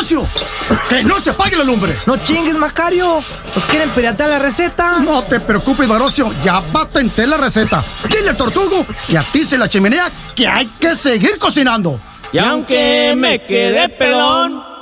negocio! ¡Que no se apague la lumbre! No chingues, Macario. ¿Nos quieren piratear la receta? No te preocupes, Barocio, ya patenté la receta. Dile al Tortugo que atice la chimenea, que hay que seguir cocinando. Y aunque me quede pelón,